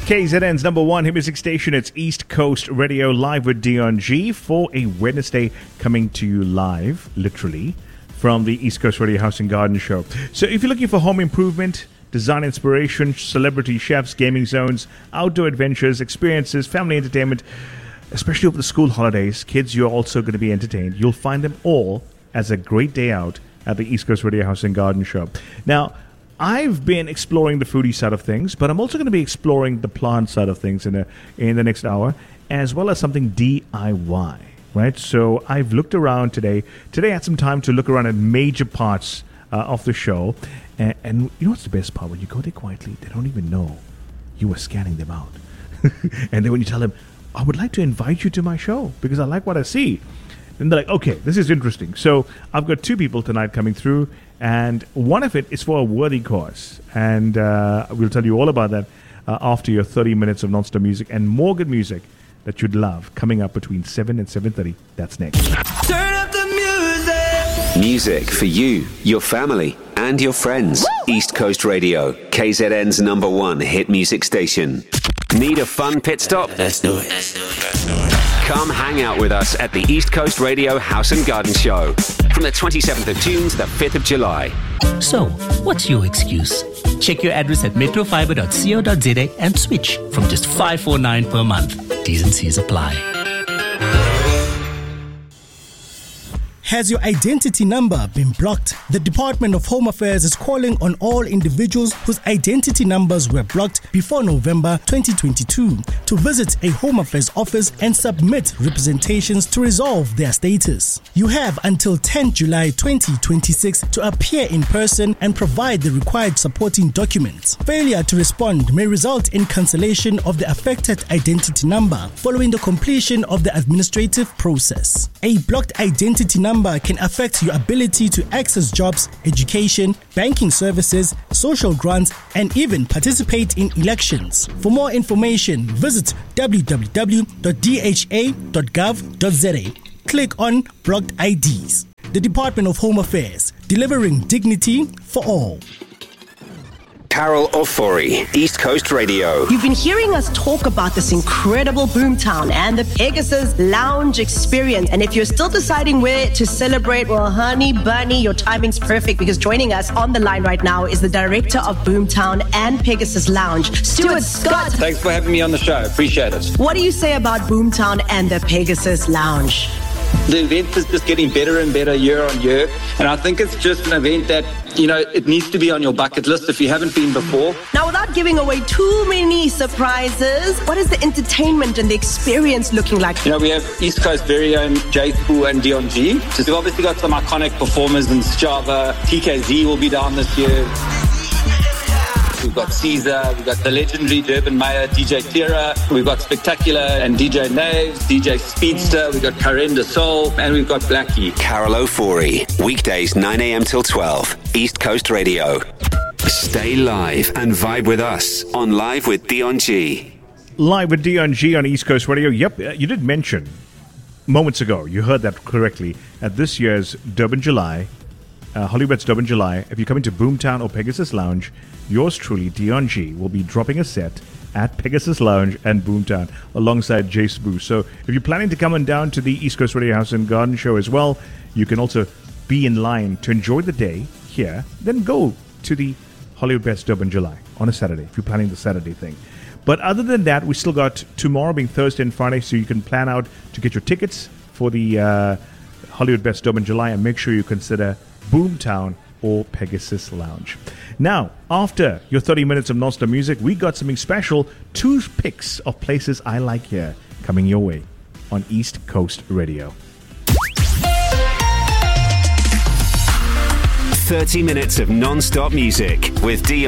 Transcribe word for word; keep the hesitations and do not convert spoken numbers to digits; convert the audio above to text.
K Z N's number one hit music station. It's East Coast Radio, live with Dion G for a Wednesday, coming to you live, literally, from the East Coast Radio House and Garden Show. So if you're looking for home improvement, design inspiration, celebrity chefs, gaming zones, outdoor adventures, experiences, family entertainment, especially over the school holidays, kids, you're also going to be entertained. You'll find them all as a great day out at the East Coast Radio House and Garden Show. Now, I've been exploring the foodie side of things, but I'm also going to be exploring the plant side of things in a, in the next hour, as well as something D I Y, right? So I've looked around today. Today I had some time to look around at major parts uh, of the show. And, and you know what's the best part? When you go there quietly, they don't even know you were scanning them out. And then when you tell them, I would like to invite you to my show because I like what I see. And they're like, okay, this is interesting. So I've got two people tonight coming through, and one of it is for a worthy cause. And uh, we'll tell you all about that uh, after your thirty minutes of non-stop music and more good music that you'd love coming up between seven and seven thirty. That's next. Turn up the music. Music for you, your family, and your friends. Woo! East Coast Radio, K Z N's number one hit music station. Need a fun pit stop? Let's do it. Let's do it. Let's do it. Come hang out with us at the East Coast Radio House and Garden Show from the twenty-seventh of June to the fifth of July. So, what's your excuse? Check your address at metrofiber dot co dot za and switch from just five forty-nine per month. T's and C's apply. Has your identity number been blocked? The Department of Home Affairs is calling on all individuals whose identity numbers were blocked before November twenty twenty-two to visit a Home Affairs office and submit representations to resolve their status. You have until tenth of July twenty twenty-six to appear in person and provide the required supporting documents. Failure to respond may result in cancellation of the affected identity number following the completion of the administrative process. A blocked identity number can affect your ability to access jobs, education, banking services, social grants, and even participate in elections. For more information, visit w w w dot d h a dot gov dot za. Click on Blocked I Ds. The Department of Home Affairs, delivering dignity for all. Carol Ofori, East Coast Radio. You've been hearing us talk about this incredible Boomtown and the Pegasus Lounge experience. And if you're still deciding where to celebrate, well, honey bunny, your timing's perfect, because joining us on the line right now is the director of Boomtown and Pegasus Lounge, Stuart Scott. Thanks for having me on the show. Appreciate it. What do you say about Boomtown and the Pegasus Lounge? The event is just getting better and better year on year. And I think it's just an event that, you know, it needs to be on your bucket list if you haven't been before. Now, without giving away too many surprises, what is the entertainment and the experience looking like? You know, we have East Coast very own Jay Spoo and Dion G. So we've obviously got some iconic performers in Java. T K Z will be down this year. We've got Caesar, we've got the legendary Durban Mayor, D J Tira, we've got Spectacular and D J Naves, D J Speedster, we've got Karen de Soul, and we've got Blackie. Carol Ofori, weekdays nine a.m. till twelve, East Coast Radio. Stay live and vibe with us on Live with Dion G. Live with Dion G on East Coast Radio. Yep, you did mention moments ago, you heard that correctly, at this year's Durban July, uh, Hollywood's Durban July, if you're coming to Boomtown or Pegasus Lounge, yours truly, Dion G, will be dropping a set at Pegasus Lounge and Boomtown alongside Jay Spoo. So if you're planning to come on down to the East Coast Radio House and Garden Show as well, you can also be in line to enjoy the day here, then go to the Hollywood Best Durban July on a Saturday if you're planning the Saturday thing. But other than that, we still got tomorrow being Thursday and Friday, so you can plan out to get your tickets for the uh, Hollywood Best Durban July, and make sure you consider Boomtown or Pegasus Lounge. Now, after your thirty minutes of non-stop music, we got something special. Two picks of places I like here coming your way on East Coast Radio. thirty minutes of non-stop music with Dion.